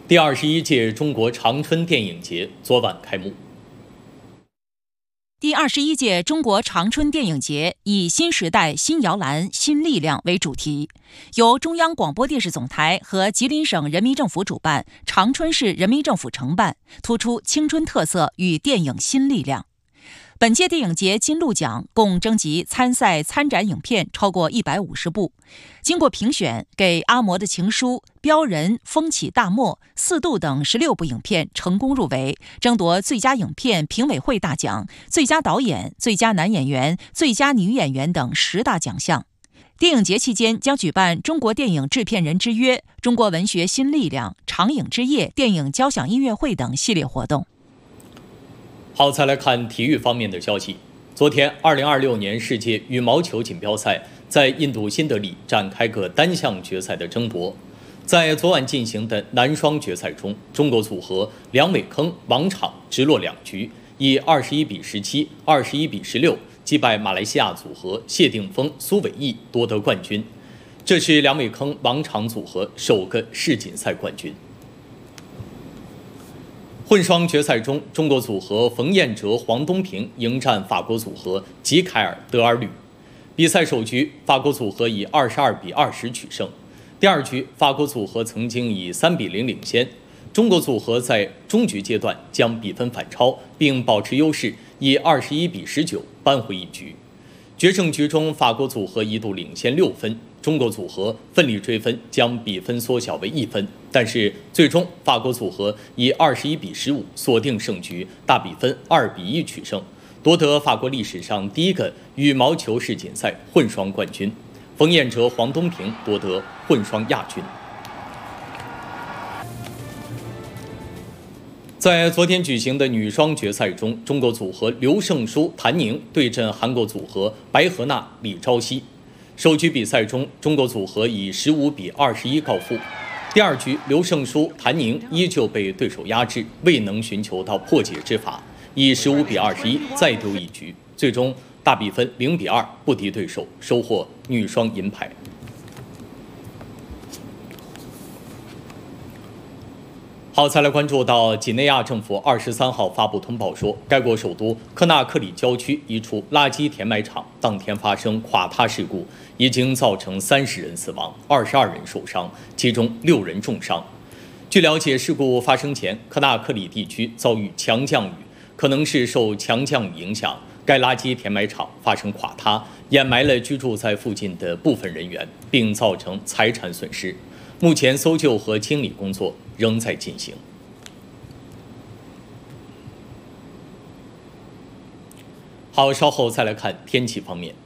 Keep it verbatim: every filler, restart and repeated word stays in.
第二十一届中国长春电影节昨晚开幕。 第二十一届中国长春电影节以“新时代、新摇篮、新力量”为主题，由中央广播电视总台和吉林省人民政府主办，长春市人民政府承办，突出青春特色与电影新力量。本届电影节金鹿奖共征集参赛参展影片超过一百五十部，经过评选，给《阿嬷的情书》、《标人》、《风起大漠》、《四渡》等十六部影片成功入围，争夺最佳影片评委会大奖、最佳导演、最佳男演员、最佳女演员等十大奖项。电影节期间将举办中国电影制片人之约、中国文学新力量、长影之夜电影交响音乐会等系列活动。 好，再来看体育方面的消息。昨天，二零二六年世界羽毛球锦标赛在印度新德里展开个单项决赛的争夺。在昨晚进行的男双决赛中，中国组合梁伟铿、王昶直落两局，以二十一比十七、二十一比十六击败马来西亚组合谢定峰、苏伟毅，夺得冠军。这是梁伟铿、王昶组合首个世锦赛冠军。混双决赛中，中国组合冯彦哲、黄东萍迎战法国组合吉凯尔、德尔吕。比赛首局，法国组合以二十二比二十取胜。第二局，法国组合曾经以三比零领先，中国组合在中局阶段将比分反超，并保持优势，以二十一比十九扳回一局。决胜局中，法国组合一度领先六分，中国组合奋力追分，将比分缩小为一分。但是最终，法国组合以二十一比十五锁定胜局，大比分二比一取胜，夺得法国历史上第一个羽毛球世锦赛混双冠军。冯彦哲、黄东萍夺得混双亚军。在昨天举行的女双决赛中，中国组合刘胜书、谭宁对阵韩国组合白河娜、李朝夕。首局比赛中，中国组合以十五比二十一告负。第二局，刘胜书、谭宁依旧被对手压制，未能寻求到破解之法，以十五比二十一再丢一局，最终大比分零比二不敌对手，收获女双银牌。好，再来关注到几内亚政府二十三号发布通报说，该国首都科纳克里郊区一处垃圾填埋场当天发生垮塌事故，已经造成三十人死亡，二十二人受伤，其中六人重伤。据了解，事故发生前，科纳克里地区遭遇强降雨，可能是受强降雨影响，该垃圾填埋场发生垮塌，掩埋了居住在附近的部分人员，并造成财产损失。目前搜救和清理工作仍在进行。好，稍后再来看天气方面。